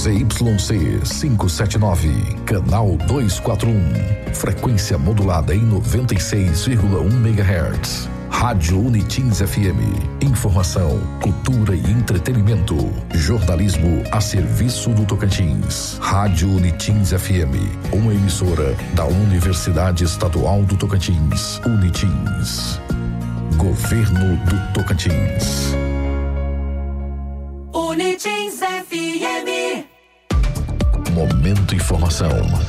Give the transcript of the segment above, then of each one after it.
ZYC 579, canal 241, frequência modulada em 96,1 MHz. Rádio Unitins FM, informação, cultura e entretenimento, jornalismo a serviço do Tocantins. Rádio Unitins FM, uma emissora da Universidade Estadual do Tocantins, Unitins. Governo do Tocantins. Unitins FM. Momento Informação.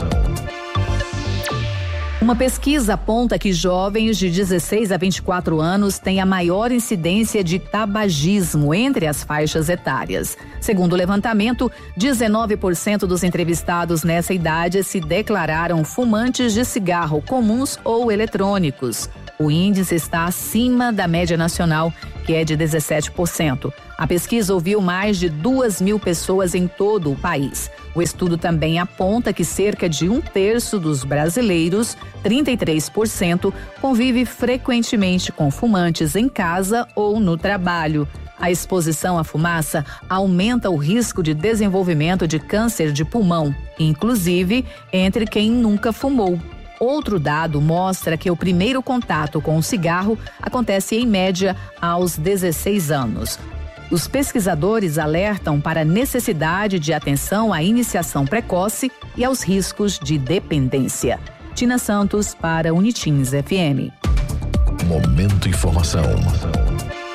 Uma pesquisa aponta que jovens de 16 a 24 anos têm a maior incidência de tabagismo entre as faixas etárias. Segundo o levantamento, 19% dos entrevistados nessa idade se declararam fumantes de cigarro comuns ou eletrônicos. O índice está acima da média nacional, que é de 17%. A pesquisa ouviu mais de 2.000 pessoas em todo o país. O estudo também aponta que cerca de 1/3 dos brasileiros, 33%, convive frequentemente com fumantes em casa ou no trabalho. A exposição à fumaça aumenta o risco de desenvolvimento de câncer de pulmão, inclusive entre quem nunca fumou. Outro dado mostra que o primeiro contato com o cigarro acontece em média aos 16 anos. Os pesquisadores alertam para a necessidade de atenção à iniciação precoce e aos riscos de dependência. Tina Santos para Unitins FM. Momento Informação.